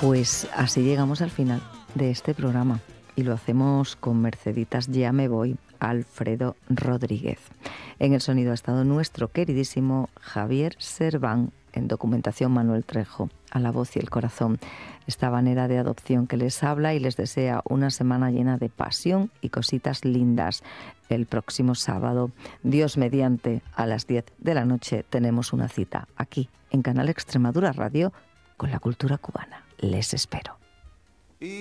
Pues así llegamos al final de este programa y lo hacemos con Merceditas Ya me voy, Alfredo Rodríguez. En el sonido ha estado nuestro queridísimo Javier Serván, en documentación Manuel Trejo, a la voz y el corazón, esta banera de adopción que les habla y les desea una semana llena de pasión y cositas lindas. El próximo sábado, Dios mediante, a las 10 de la noche, tenemos una cita aquí en Canal Extremadura Radio con la cultura cubana. Les espero.